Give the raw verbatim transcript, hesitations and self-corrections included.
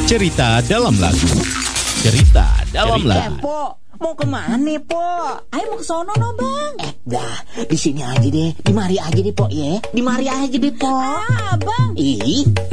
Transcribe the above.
Cerita dalam lagu. Cerita dalam Eh, lagu. Po, mau kemana, Po? Ayo mau ke sono no, Bang. Eh, dah, di sini aja deh. Di mari aja deh, Po, ya. Di mari aja deh, Po. Ah, Bang. Ih,